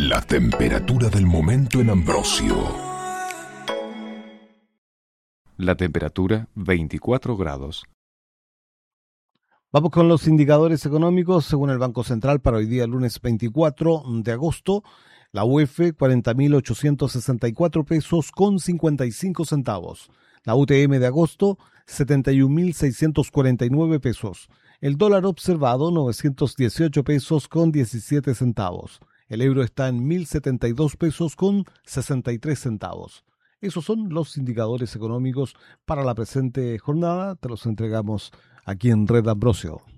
La temperatura del momento en Ambrosio. La temperatura 24 grados. Vamos con los indicadores económicos. Según el Banco Central, para hoy día, lunes 24 de agosto, la UF 40.864 pesos con 55 centavos. La UTM de agosto 71.649 pesos. El dólar observado 918 pesos con 17 centavos. El euro está en 1.072 pesos con 63 centavos. Esos son los indicadores económicos para la presente jornada. Te los entregamos aquí en Red Ambrosio.